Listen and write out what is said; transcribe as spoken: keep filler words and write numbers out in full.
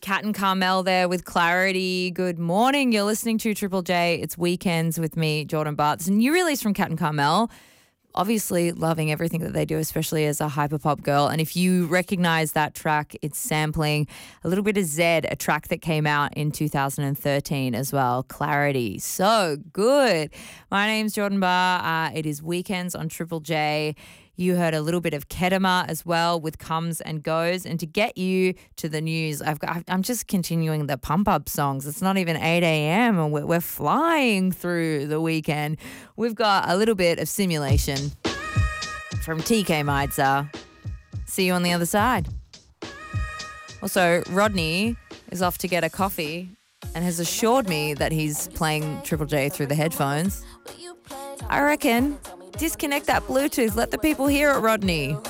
Kat and Carmel there with Clarity. Good morning. You're listening to Triple J. It's Weekends with me, Jordan Bart. It's a new release from Kat and Carmel. Obviously loving everything that they do, especially as a hyperpop girl. And if you recognize that track, it's sampling a little bit of Zed, a track that came out in two thousand thirteen as well. Clarity. So good. My name's Jordan Barr. Uh, it is Weekends on Triple J. You heard a little bit of Kedema as well with Comes and Goes. And to get you to the news, I've got, I'm just continuing the pump-up songs. It's not even eight a.m. and we're, we're flying through the weekend. We've got a little bit of Simulation from T K Meidzer. See you on the other side. Also, Rodney is off to get a coffee and has assured me that he's playing Triple J through the headphones. I reckon disconnect that Bluetooth. Let the people hear it, Rodney.